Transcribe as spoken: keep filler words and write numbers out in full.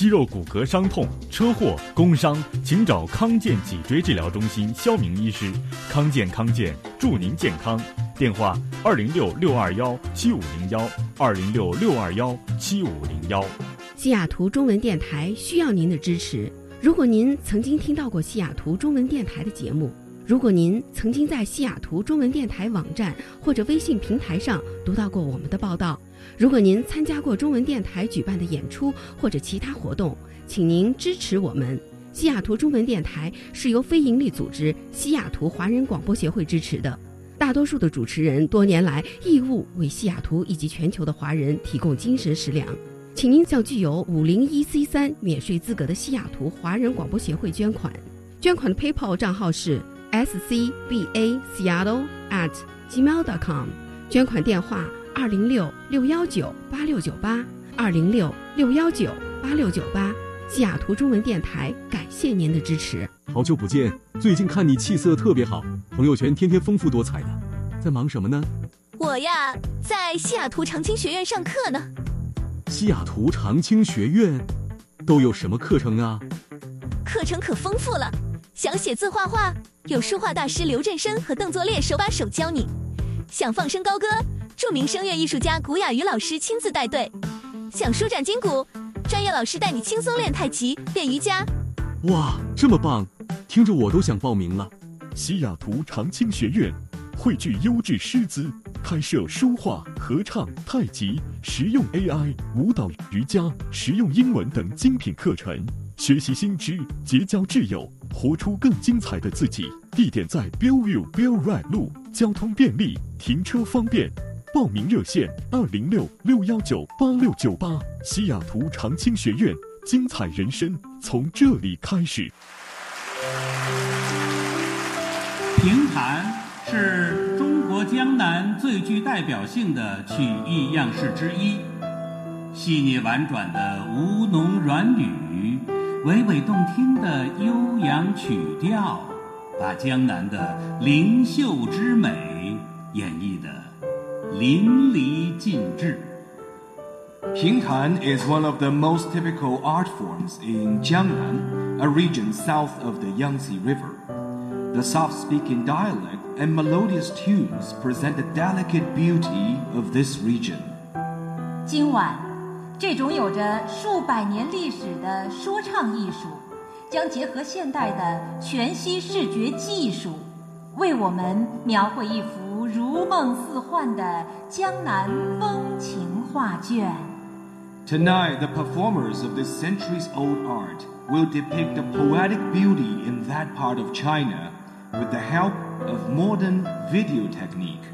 肌肉骨骼伤痛、车祸、工伤，请找康健脊椎治疗中心肖明医师。康健康健，祝您健康。电话：二零六六二幺七五零幺，二零六六二幺七五零幺。 西雅图中文电台需要您的支持。如果您曾经听到过西雅图中文电台的节目，如果您曾经在西雅图中文电台网站或者微信平台上读到过我们的报道，如果您参加过中文电台举办的演出或者其他活动，请您支持我们。西雅图中文电台是由非营利组织西雅图华人广播协会支持的，大多数的主持人多年来义务为西雅图以及全球的华人提供精神食粮。请您向具有五零一 C 三免税资格的西雅图华人广播协会捐款。捐款的 PayPal 账号是 s c b a seattle at gmail dot com， 捐款电话二零六六幺九八六九八，二零六六幺九八六九八。西雅图中文电台感谢您的支持。 好久不见，最近看你气色特别好，朋友圈天天丰富多彩的，在忙什么呢？ 我呀，在西雅图长青学院上课呢。 西雅图长青学院都有什么课程啊？ 课程可丰富了，想写字画画，有书画大师刘振生和邓作烈手把手教你；想放声高歌，著名声乐艺术家古雅瑜老师亲自带队；想舒展筋骨，专业老师带你轻松练太极、练瑜伽。 哇，这么棒，听着我都想报名了。 西雅图长青学院汇聚优质师资，开设书画、合唱、太极、实用 A I、舞蹈、瑜伽、实用英文等精品课程，学习新知，结交挚友，活出更精彩的自己。地点在 Bellevue Bell Ride 路，交通便利，停车方便。报名热线二零六六幺九八六九八。西雅图长青学院，精彩人生从这里开始。 评弹是中国江南最具代表性的曲艺样式之一，细腻婉转的吴侬软语，娓娓动听的悠扬曲调，把江南的灵秀之美演绎得淋漓尽致。 评弹 is one of the most typical art forms in Jiangnan, a region south of the Yangtze River. The soft-speaking dialect and melodious tunes present the delicate beauty of this region. 今晚，这种有着数百年历史的说唱艺术，将结合现代的全息视觉技术，为我们描绘一幅如梦似幻的江南风情画卷。 Tonight, the performers of this centuries-old art will depict the poetic beauty in that part of China with the help of modern video technique.